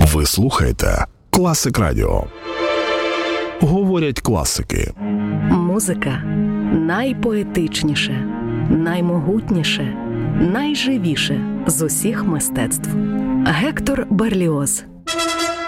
Ви слухаєте Класик Радіо. Говорять класики. Музика найпоетичніше, наймогутніше, найживіше з усіх мистецтв. Гектор Берліоз.